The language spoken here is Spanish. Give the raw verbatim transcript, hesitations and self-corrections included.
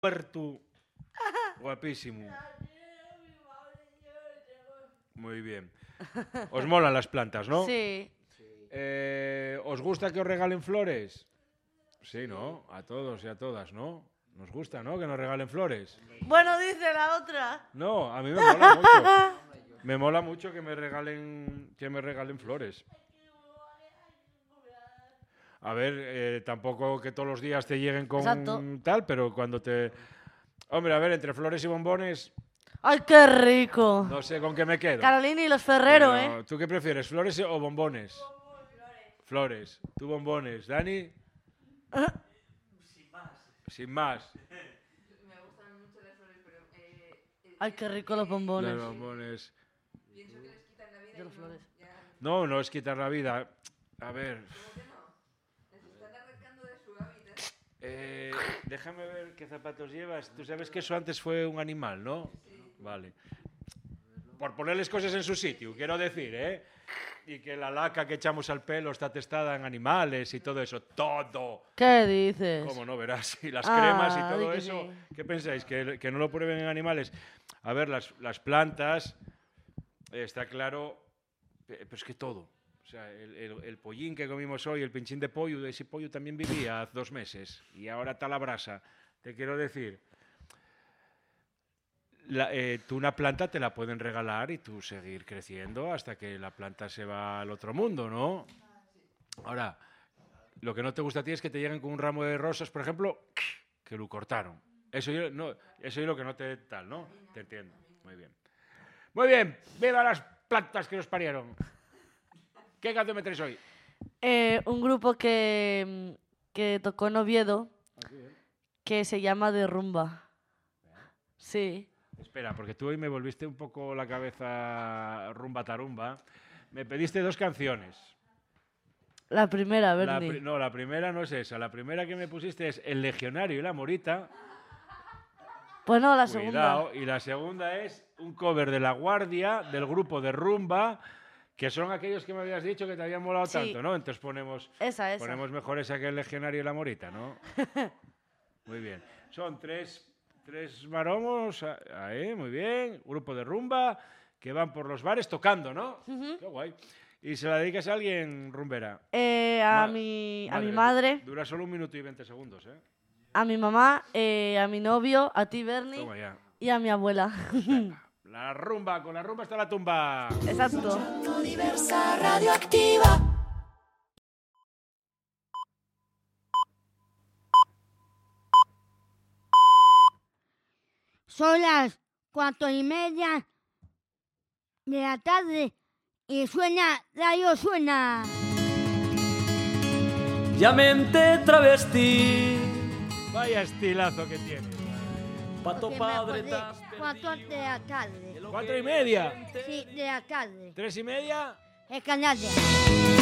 Puerto. Guapísimo. Muy bien. ¿Os molan las plantas, no? Sí. Eh, ¿Os gusta que os regalen flores? Sí, ¿no? A todos y a todas, ¿no? Nos gusta, ¿no? Que nos regalen flores. Bueno, dice la otra. No, a mí me mola mucho. Me mola mucho que me regalen, que me regalen flores. A ver, eh, tampoco que todos los días te lleguen con Exacto. tal, pero cuando te... Hombre, a ver, entre flores y bombones, ¡Ay, qué rico! no sé con qué me quedo. Carolina y los Ferrero, Pero, ¿eh? ¿tú qué prefieres, flores o bombones? Flores. ¿Tú bombones? ¿Dani? Sin más. Sin más. Me gustan mucho las flores, pero... Eh, eh, ¡Ay, qué rico los bombones! Los bombones. Pienso que les quitan la vida Yo y las no, flores. ya... No, no es quitar la vida. A ver... ¿Cómo que no? Les están arrancando de su hábitat. Eh, déjame ver qué zapatos llevas. Tú sabes que eso antes fue un animal, ¿no? Sí. Vale. Por ponerles cosas en su sitio, quiero decir, ¿eh? Y que la laca que echamos al pelo está testada en animales y todo eso. ¡Todo! ¿Qué dices? ¿Cómo no verás? Y las Ah, cremas y di todo que eso. sí. ¿Qué pensáis? ¿Que, que no lo prueben en animales? A ver, las, las plantas, eh, está claro, eh, pero es que todo. O sea, el, el, el pollín que comimos hoy, el pinchín de pollo, ese pollo también vivía hace dos meses y ahora está la brasa. Te quiero decir, la, eh, tú una planta te la pueden regalar y tú seguir creciendo hasta que la planta se va al otro mundo, ¿no? Ahora, lo que no te gusta a ti es que te lleguen con un ramo de rosas, por ejemplo, que lo cortaron. Eso yo, no, eso es lo que no te tal, ¿no? Te entiendo. Muy bien. Muy bien. ¡Viva las plantas que nos parieron! ¿Qué canción me traes hoy? Eh, un grupo que, que tocó en Oviedo que se llama De Rumba. Sí. Espera, porque tú hoy me volviste un poco la cabeza rumba tarumba. Me pediste dos canciones. La primera, La Bernie. pri- no, la primera no es esa. La primera que me pusiste es El Legionario y la Morita. Pues no, la segunda. Cuidado. Y la segunda es un cover de La Guardia, del grupo de rumba, que son aquellos que me habías dicho que te habían molado Sí. tanto, ¿no? Entonces ponemos, Esa, esa. ponemos mejor esa que El Legionario y la Morita, ¿no? Muy bien. Son tres, tres maromos, ah, ahí, muy bien. Grupo de rumba que van por los bares tocando, ¿no? Ujú. Qué guay. ¿Y se la dedicas a alguien, rumbera? Eh, a, Ma- mi, a mi Madre, madre, Dura solo un minuto y veinte segundos, ¿eh? a mi mamá, eh, a mi novio, a ti, Bernie, Toma ya. y a mi abuela. La rumba, con la rumba está la tumba. Exacto. Diversa radioactiva. Son las cuatro y media de la tarde y suena, Radio Suena. Ya mente travesti, Vaya estilazo que tienes. pato Porque me padre acordé, tas cuatro de la tarde. Cuatro y media. Sí, de la tarde. Tres y media. Es Canalla.